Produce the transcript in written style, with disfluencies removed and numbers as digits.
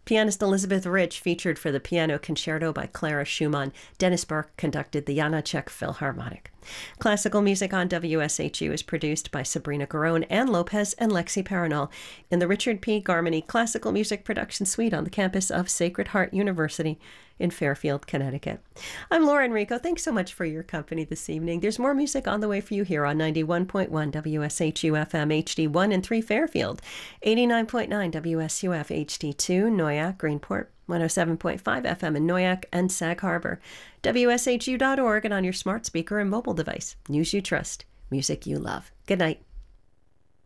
Pianist Elizabeth Rich featured for the piano concerto by Clara Schumann. Dennis Burke conducted the Janacek Philharmonic. Classical music on WSHU is produced by Sabrina Garone, Ann Lopez, and Lexi Paranol in the Richard P. Garmany Classical Music Production Suite on the campus of Sacred Heart University in Fairfield, Connecticut. I'm Laura Enrico. Thanks so much for your company this evening. There's more music on the way for you here on 91.1 WSHU FM HD1 and 3 Fairfield, 89.9 WSUF HD2 Noyak, Greenport, 107.5 FM in Noyak and Sag Harbor, WSHU.org, and on your smart speaker and mobile device. News you trust, music you love. Good night.